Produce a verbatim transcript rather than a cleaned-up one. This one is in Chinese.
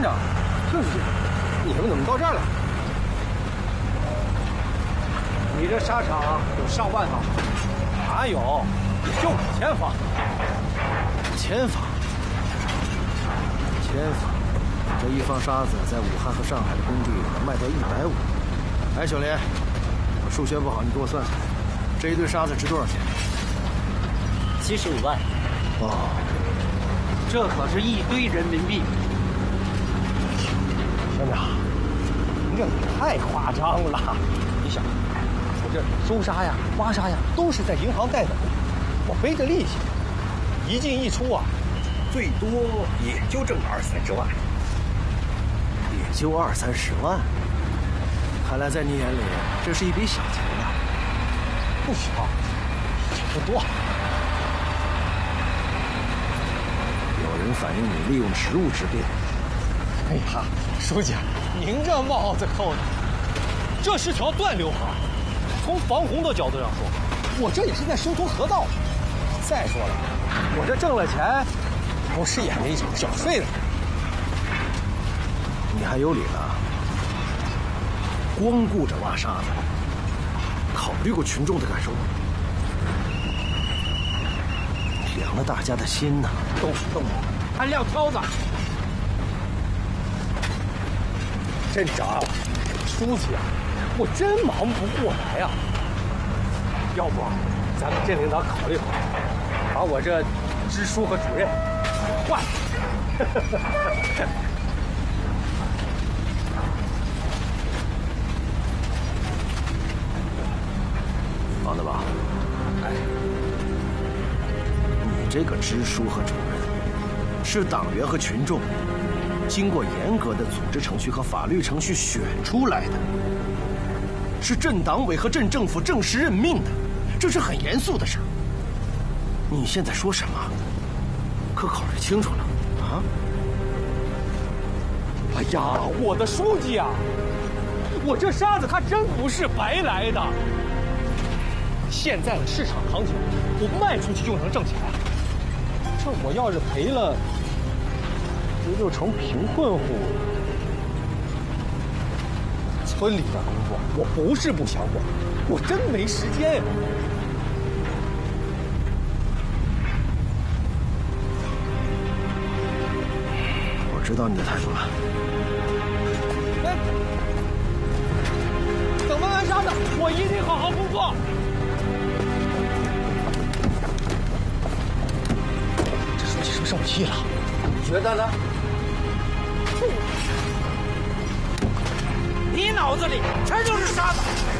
长，就是这样，你们怎么到这儿来？ 你这沙场有上万方， 哪有？也就五千方。 五千方，五千方，这一方沙子在武汉和上海的工地能卖到一百五。哎，小林，我数学不好，你给我算算，这一堆沙子值多少钱？ 七十五万。 哦， 这可是一堆人民币。 团长，您这太夸张了。你想，我这收沙呀、挖沙呀，都是在银行贷的，我背着利息，一进一出啊，最多也就挣二三十万。 也就二三十万，看来在你眼里这是一笔小钱啊。 不小，也不多。 有人反映你利用职务之便。 哎呀，书记，您这帽子扣的，这是条断流河。从防洪的角度上说，我这也是在修通河道。再说了，我这挣了钱，不是也没少缴税的。 你还有理了？光顾着挖沙子，考虑过群众的感受吗？凉了大家的心呐！ 动手动手，还撂挑子。镇长，书记啊，我真忙不过来啊。要不，咱们镇领导考虑考虑，把我这支书和主任换了。 王大宝，哎，你这个支书和主任，是党员和群众经过严格的组织程序和法律程序选出来的，是镇党委和镇政府正式任命的，这是很严肃的事儿。你现在说什么？可考虑清楚了啊？ 哎呀，我的书记啊，我这沙子它真不是白来的。现在的市场行情，我卖出去就能挣钱啊。这我要是赔了，不就成贫困户了？村里的工作我不是不想管，我真没时间呀。 我知道你的态度了。 哎，等完完沙子，我一定好好工作。这书记是不是生我气了？ 你觉得呢？你脑子里全都是沙子。